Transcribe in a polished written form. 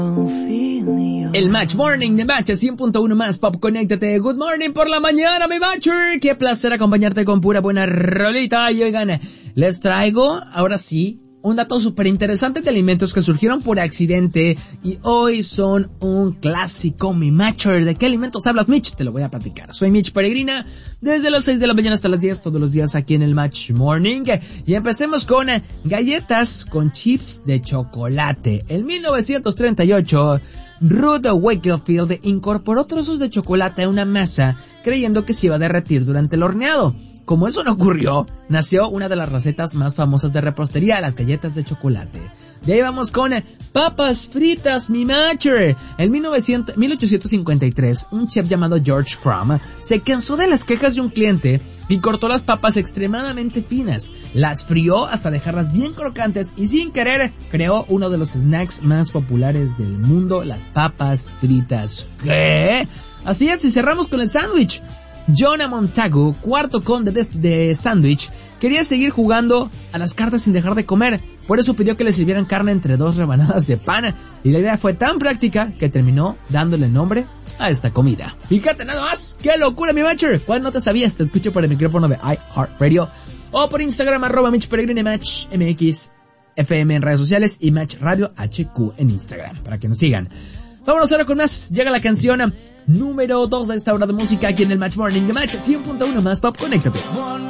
El Match Morning de Match 100.1 más Pop, conéctate. Good morning por la mañana, mi Matcher. Qué placer acompañarte con pura buena rolita. Y oigan, les traigo, ahora sí, un dato súper interesante de alimentos que surgieron por accidente y hoy son un clásico, mi Matcher. ¿De qué alimentos hablas, Mitch? Te lo voy a platicar. Soy Mitch Peregrina, desde las 6 de la mañana hasta las 10, todos los días aquí en el Match Morning. Y empecemos con galletas con chips de chocolate. En 1938, Ruth Wakefield incorporó trozos de chocolate a una masa creyendo que se iba a derretir durante el horneado. Como eso no ocurrió, nació una de las recetas más famosas de repostería, las galletas de chocolate. De ahí vamos con papas fritas, mi Matcher. En 1853, un chef llamado George Crumb se cansó de las quejas de un cliente y cortó las papas extremadamente finas, las frió hasta dejarlas bien crocantes y sin querer creó uno de los snacks más populares del mundo, las papas fritas. ¿Qué? Así es, y cerramos con el sándwich. John Montagu, cuarto conde de Sandwich, quería seguir jugando a las cartas sin dejar de comer. Por eso pidió que le sirvieran carne entre dos rebanadas de pan. Y la idea fue tan práctica que terminó dándole nombre a esta comida. Fíjate nada más, qué locura, mi Matcher. ¿Cuál no te sabías? Te escucho por el micrófono de iHeartRadio o por Instagram @MitchPeregrine, Match MX FM en redes sociales y Match Radio HQ en Instagram para que nos sigan. Vámonos ahora con más. Llega la canción número 2 de esta hora de música aquí en el Match Morning de Match 100.1 más Pop, conéctate.